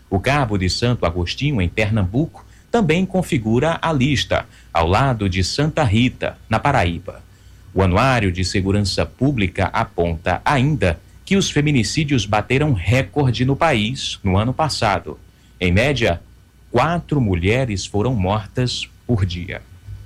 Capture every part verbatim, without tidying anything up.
O Cabo de Santo Agostinho, em Pernambuco, também configura a lista, ao lado de Santa Rita, na Paraíba. O Anuário de Segurança Pública aponta ainda que os feminicídios bateram recorde no país no ano passado. Em média, quatro mulheres foram mortas por dia.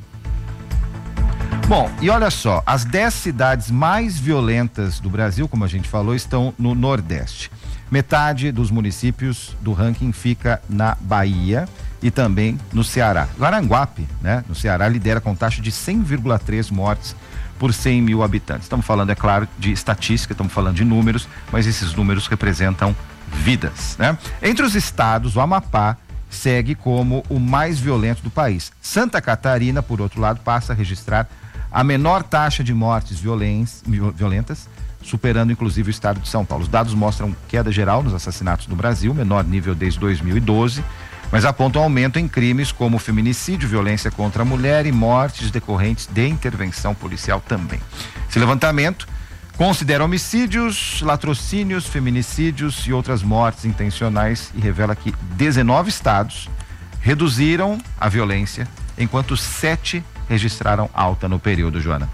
Bom, e olha só, as dez cidades mais violentas do Brasil, como a gente falou, estão no Nordeste. Metade dos municípios do ranking fica na Bahia e também no Ceará. Maranguape, né, no Ceará, lidera com taxa de cem vírgula três mortes por cem mil habitantes. Estamos falando, é claro, de estatística, estamos falando de números, mas esses números representam vidas, né? Entre os estados, o Amapá segue como o mais violento do país. Santa Catarina, por outro lado, passa a registrar a menor taxa de mortes violentas, superando inclusive o estado de São Paulo. Os dados mostram queda geral nos assassinatos no Brasil, menor nível desde dois mil e doze, mas apontam aumento em crimes como feminicídio, violência contra a mulher e mortes decorrentes de intervenção policial também. Esse levantamento considera homicídios, latrocínios, feminicídios e outras mortes intencionais e revela que dezenove estados reduziram a violência, enquanto sete registraram alta no período, Joana.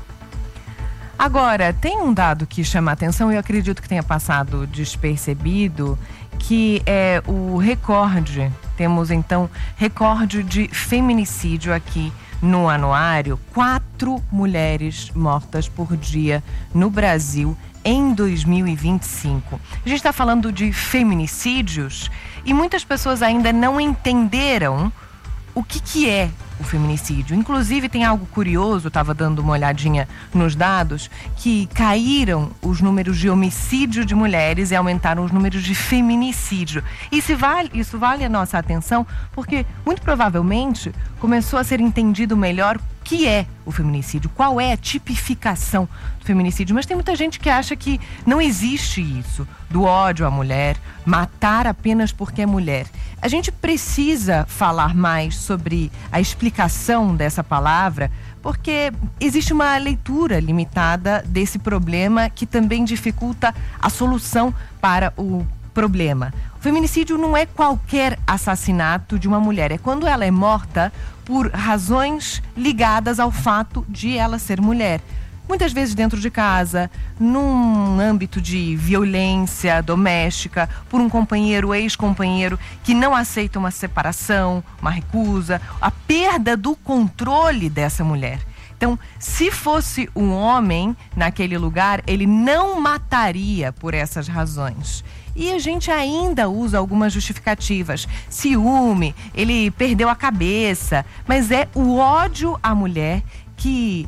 Agora, tem um dado que chama a atenção e eu acredito que tenha passado despercebido, que é o recorde. Temos então recorde de feminicídio aqui no anuário. Quatro mulheres mortas por dia no Brasil em dois mil e vinte e cinco. A gente está falando de feminicídios e muitas pessoas ainda não entenderam o que que é o feminicídio. Inclusive tem algo curioso, eu estava dando uma olhadinha nos dados, que caíram os números de homicídio de mulheres e aumentaram os números de feminicídio. E se vale, isso vale a nossa atenção, porque muito provavelmente começou a ser entendido melhor o que é o feminicídio, qual é a tipificação do feminicídio. Mas tem muita gente que acha que não existe isso, do ódio à mulher, matar apenas porque é mulher. A gente precisa falar mais sobre a explicação dessa palavra, porque existe uma leitura limitada desse problema que também dificulta a solução para o problema. O feminicídio não é qualquer assassinato de uma mulher, é quando ela é morta por razões ligadas ao fato de ela ser mulher. Muitas vezes dentro de casa, num âmbito de violência doméstica, por um companheiro ou ex-companheiro que não aceita uma separação, uma recusa, a perda do controle dessa mulher. Então, se fosse um homem naquele lugar, ele não mataria por essas razões. E a gente ainda usa algumas justificativas. Ciúme, ele perdeu a cabeça, mas é o ódio à mulher que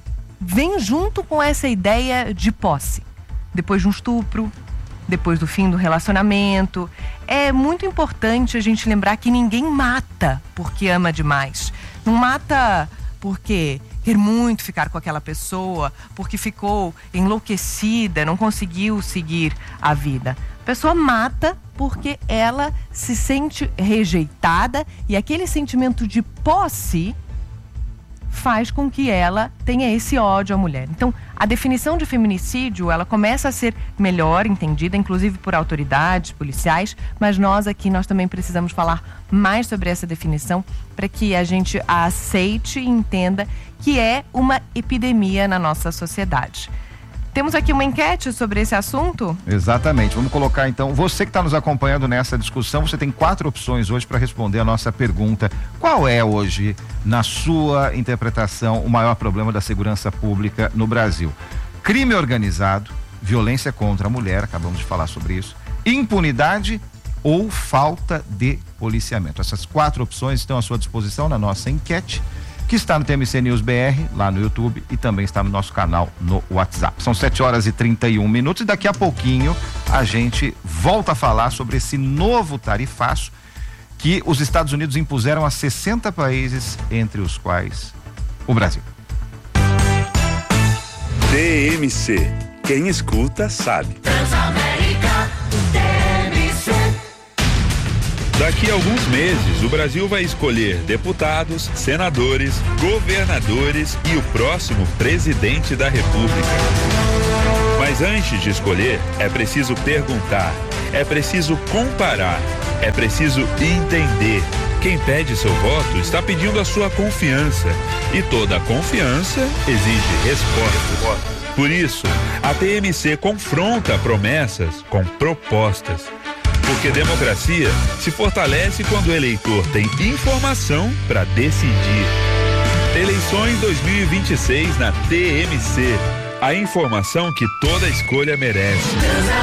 vem junto com essa ideia de posse. Depois de um estupro, depois do fim do relacionamento. É muito importante a gente lembrar que ninguém mata porque ama demais. Não mata porque quer muito ficar com aquela pessoa, porque ficou enlouquecida, não conseguiu seguir a vida. A pessoa mata porque ela se sente rejeitada e aquele sentimento de posse faz com que ela tenha esse ódio à mulher. Então, a definição de feminicídio, ela começa a ser melhor entendida, inclusive por autoridades policiais, mas nós aqui, nós também precisamos falar mais sobre essa definição para que a gente a aceite e entenda que é uma epidemia na nossa sociedade. Temos aqui uma enquete sobre esse assunto? Exatamente. Vamos colocar então, você que está nos acompanhando nessa discussão, você tem quatro opções hoje para responder a nossa pergunta. Qual é hoje, na sua interpretação, o maior problema da segurança pública no Brasil? Crime organizado, violência contra a mulher, acabamos de falar sobre isso, impunidade ou falta de policiamento? Essas quatro opções estão à sua disposição na nossa enquete, que está no T M C News B R, lá no YouTube, e também está no nosso canal no WhatsApp. São sete horas e trinta e um minutos e daqui a pouquinho a gente volta a falar sobre esse novo tarifaço que os Estados Unidos impuseram a sessenta países, entre os quais o Brasil. T M C. Quem escuta sabe. Transamérica, T M C. Daqui a alguns meses, o Brasil vai escolher deputados, senadores, governadores e o próximo presidente da República. Mas antes de escolher, é preciso perguntar: É preciso comparar, é preciso entender. Quem pede seu voto está pedindo a sua confiança. E toda confiança exige respostas. Por isso, a T M C confronta promessas com propostas. Porque democracia se fortalece quando o eleitor tem informação para decidir. Eleições dois mil e vinte e seis na T M C. A informação que toda escolha merece.